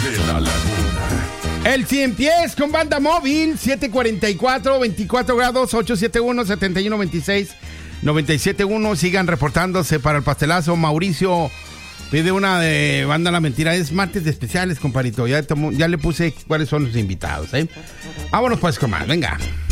de la Laguna. El 100 pies con banda móvil, 744, 24 grados, 871-7126-971. Sigan reportándose para el pastelazo. Mauricio pide una de banda La Mentira. Es martes de especiales, compadrito. Ya le puse cuáles son los invitados, ¿eh? Vámonos pues con más, venga.